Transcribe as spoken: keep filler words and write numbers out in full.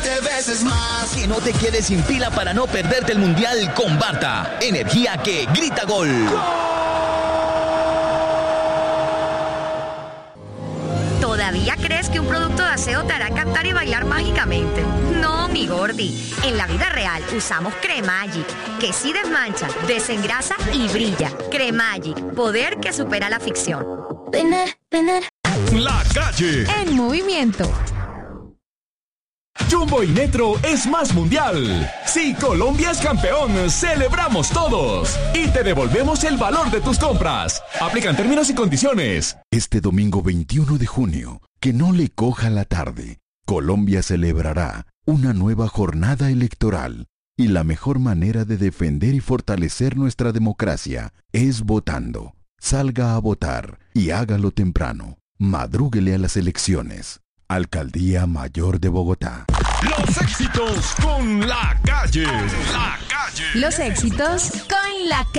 veinte veces más. Que no te quedes sin pila para no perderte el mundial con Barta. Energía que grita gol. ¿Todavía crees que un producto de aseo te hará cantar y bailar mágicamente? No, mi gordi. En la vida real usamos Cremagic, que sí desmancha, desengrasa y brilla. Cremagic, poder que supera la ficción. La calle en movimiento. Jumbo y Netro es más mundial. Si Colombia es campeón, celebramos todos y te devolvemos el valor de tus compras. Aplican términos y condiciones. Este domingo veintiuno de junio, que no le coja la tarde, Colombia celebrará una nueva jornada electoral y la mejor manera de defender y fortalecer nuestra democracia es votando. Salga a votar y hágalo temprano. Madrúguele a las elecciones. Alcaldía Mayor de Bogotá. Los éxitos con la calle. La calle. Los éxitos con la calle.